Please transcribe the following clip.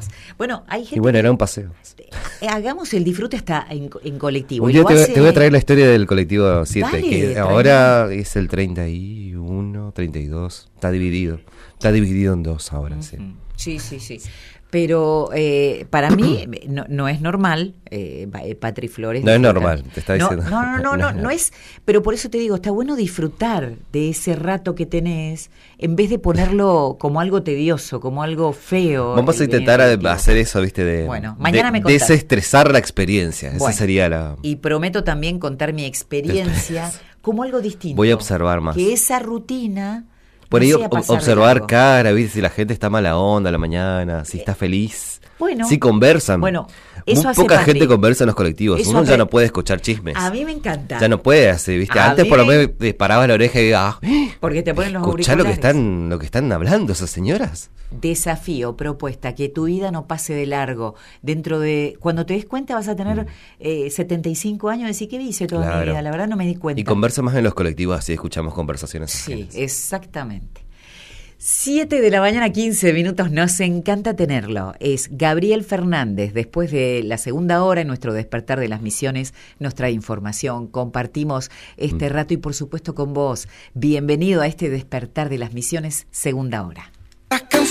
paseamos. Bueno, hay gente. Y bueno, era un paseo. Hagamos el disfrute hasta en colectivo. Un día te voy a traer la historia del colectivo 7, Dale, que ahora es el 31, 32. Está dividido en dos ahora, sí. Sí. Pero para mí no es normal, Patri Flores. No es normal, te está diciendo. No es. Pero por eso te digo, está bueno disfrutar de ese rato que tenés, en vez de ponerlo como algo tedioso, como algo feo. Vamos a intentar hacer eso, ¿viste? Bueno, mañana me contás. Desestresar la experiencia. Bueno, esa sería la. Y prometo también contar mi experiencia como algo distinto. Voy a observar más. Que esa rutina. Por ahí observar observar cara, ¿viste? Si la gente está mala onda a la mañana, si está feliz. Bueno, si conversan. Bueno, eso muy poca gente conversa en los colectivos. Eso Uno ya no puede escuchar chismes. A mí me encanta. Ya no puede hacer, ¿viste? Antes por lo menos te parabas la oreja y porque te ponen los escuchá auriculares. lo que están hablando esas señoras. Desafío, propuesta, que tu vida no pase de largo. Dentro de, cuando te des cuenta vas a tener 75 años y decir, ¿qué hice toda mi vida? La verdad no me di cuenta. Y conversa más en los colectivos, así escuchamos conversaciones ajenas. Sí, exactamente. 7 de la mañana, 15 minutos, nos encanta tenerlo. Es Gabriel Fernández. Después de la segunda hora, en nuestro despertar de las misiones, nos trae información, compartimos este rato y por supuesto con vos. Bienvenido a este despertar de las misiones, segunda hora.